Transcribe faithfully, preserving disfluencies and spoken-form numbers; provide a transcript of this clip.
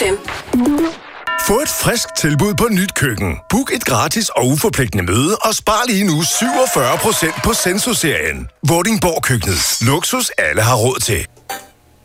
F M. Få et frisk tilbud på nyt køkken. Book et gratis og uforpligtende møde og spar lige nu syvogfyrre procent på Senso-serien. Vordingborg Køkkenet. Luksus alle har råd til.